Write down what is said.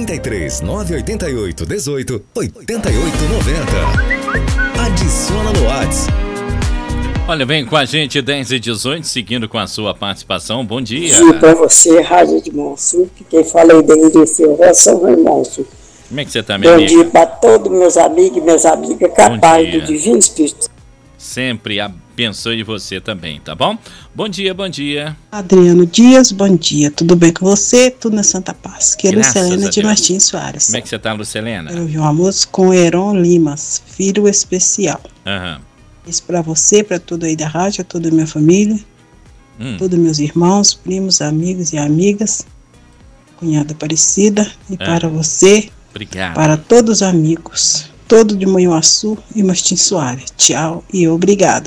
33 988 18 88 90. Adiciona no WhatsApp. Olha, vem com a gente 10 e 18, seguindo com a sua participação. Bom dia. Sim, para você, Rádio de Monsul, que quem fala aí desde seu São Raimundo. Como é que você está, minha amiga? amiga? Bom dia para todos meus amigos e minhas amigas, capaz do Divino Espírito. Sempre abençoe você também, tá bom? Bom dia, bom dia. Adriano Dias, bom dia. Tudo bem com você? Tudo na Santa Paz. Que é Lucelena de Martins Soares. Como é que você tá, Lucelena? Eu ouvi uma música com Heron Limas, Filho Especial. Isso para você, para tudo aí da rádio, toda a minha família, todos meus irmãos, primos, amigos e amigas, cunhada Aparecida, e para você, obrigado. Para todos os amigos, todo de Manhuaçu e Martins Soares. Tchau e obrigado.